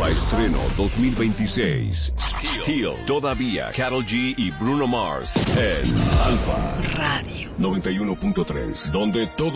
Alfa Estreno 2026. Steel, todavía Karol G y Bruno Mars en Alfa Radio 91.3, donde todo